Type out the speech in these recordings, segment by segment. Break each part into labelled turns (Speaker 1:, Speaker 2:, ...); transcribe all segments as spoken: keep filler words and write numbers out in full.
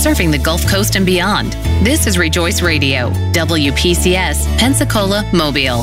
Speaker 1: serving the Gulf Coast and beyond. This is Rejoice Radio, W P C S, Pensacola, Mobile.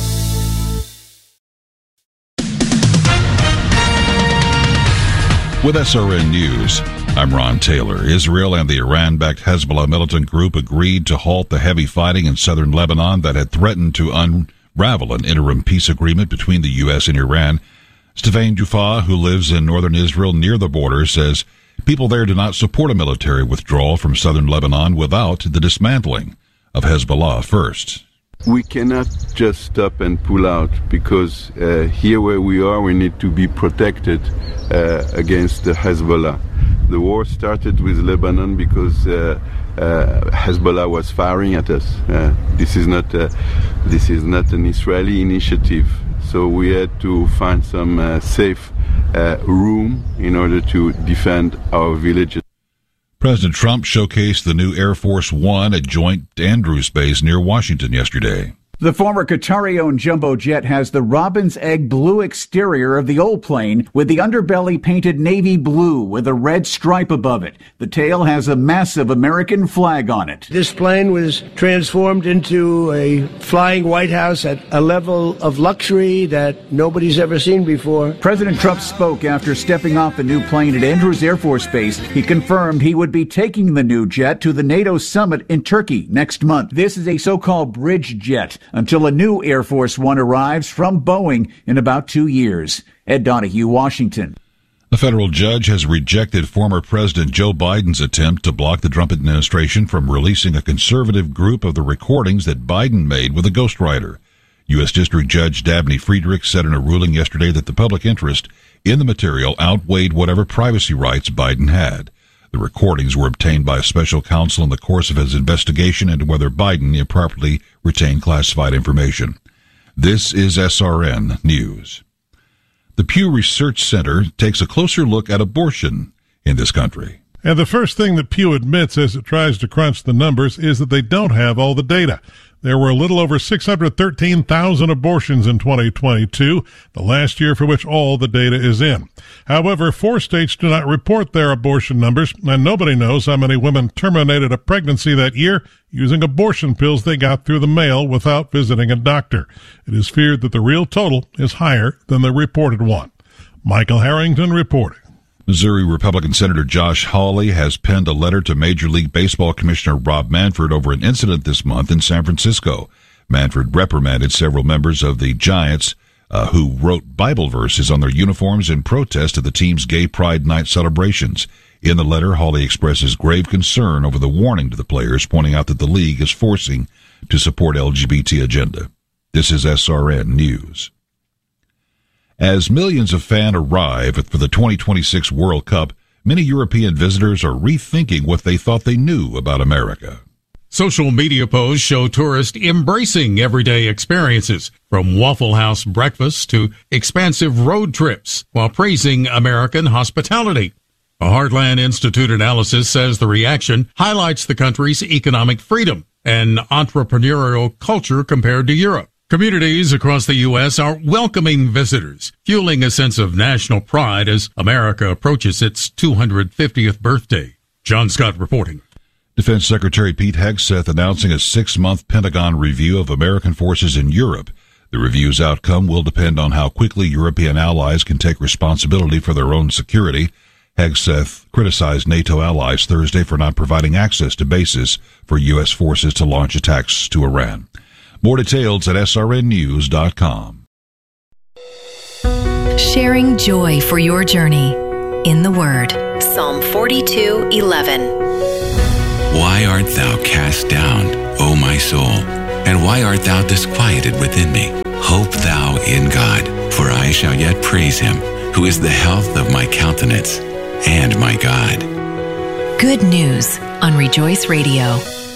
Speaker 2: With S R N News, I'm Ron Taylor. Israel and the Iran-backed Hezbollah militant group agreed to halt the heavy fighting in southern Lebanon that had threatened to unravel an interim peace agreement between the U S and Iran. Stefan Juffa, who lives in northern Israel near the border, says people there do not support a military withdrawal from southern Lebanon without the dismantling of Hezbollah first.
Speaker 3: We cannot just stop and pull out because uh, here where we are, we need to be protected uh, against the Hezbollah. The war started with Lebanon because uh, uh, Hezbollah was firing at us. Uh, this is not uh, this is not an Israeli initiative. So we had to find some uh, safe uh, room in order to defend our villages.
Speaker 2: President Trump showcased the new Air Force One at Joint Andrews Base near Washington yesterday.
Speaker 4: The former Qatari-owned jumbo jet has the robin's egg blue exterior of the old plane with the underbelly painted navy blue with a red stripe above it. The tail has a massive American flag on it.
Speaker 5: This plane was transformed into a flying White House at a level of luxury that nobody's ever seen before.
Speaker 4: President Trump spoke after stepping off the new plane at Andrews Air Force Base. He confirmed he would be taking the new jet to the NATO summit in Turkey next month. This is a so-called bridge jet until a new Air Force One arrives from Boeing in about two years. Ed Donahue, Washington.
Speaker 2: A federal judge has rejected former President Joe Biden's attempt to block the Trump administration from releasing a conservative group of the recordings that Biden made with a ghostwriter. U S. District Judge Dabney Friedrich said in a ruling yesterday that the public interest in the material outweighed whatever privacy rights Biden had. The recordings were obtained by a special counsel in the course of his investigation into whether Biden improperly retained classified information. This is S R N News. The Pew Research Center takes a closer look at abortion in this country.
Speaker 6: And the first thing that Pew admits as it tries to crunch the numbers is that they don't have all the data. There were a little over six hundred thirteen thousand abortions in twenty twenty-two, the last year for which all the data is in. However, four states do not report their abortion numbers, and nobody knows how many women terminated a pregnancy that year using abortion pills they got through the mail without visiting a doctor. It is feared that the real total is higher than the reported one. Michael Harrington reporting.
Speaker 2: Missouri Republican Senator Josh Hawley has penned a letter to Major League Baseball Commissioner Rob Manfred over an incident this month in San Francisco. Manfred reprimanded several members of the Giants uh, who wrote Bible verses on their uniforms in protest of the team's Gay Pride Night celebrations. In the letter, Hawley expresses grave concern over the warning to the players, pointing out that the league is forcing to support L G B T agenda. This is S R N News. As millions of fans arrive for the twenty twenty-six World Cup, many European visitors are rethinking what they thought they knew about America.
Speaker 7: Social media posts show tourists embracing everyday experiences, from Waffle House breakfasts to expansive road trips, while praising American hospitality. A Heartland Institute analysis says the reaction highlights the country's economic freedom and entrepreneurial culture compared to Europe. Communities across the U S are welcoming visitors, fueling a sense of national pride as America approaches its two hundred fiftieth birthday. John Scott reporting.
Speaker 2: Defense Secretary Pete Hegseth announcing a six-month Pentagon review of American forces in Europe. The review's outcome will depend on how quickly European allies can take responsibility for their own security. Hegseth criticized NATO allies Thursday for not providing access to bases for U S forces to launch attacks to Iran. More details at S R N news dot com.
Speaker 8: Sharing joy for your journey in the Word.
Speaker 1: Psalm forty-two eleven.
Speaker 9: Why art thou cast down, O my soul? And why art thou disquieted within me? Hope thou in God, for I shall yet praise him, who is the health of my countenance and my God.
Speaker 8: Good news on Rejoice Radio.